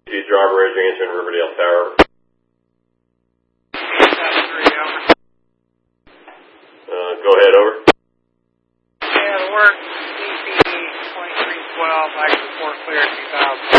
driver raising answering Riverdale Tower. 7-3, over. Go ahead, over. Yeah, work, CP 2312, I report clear 2000.